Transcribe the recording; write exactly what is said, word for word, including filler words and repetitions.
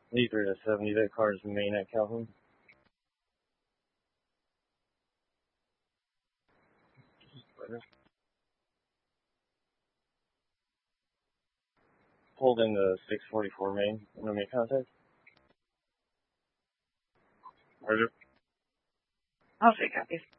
D three to seventy, that car is main at Calhoun. Pulled in the six forty-four main. Want to make contact? Roger. I'll take copies.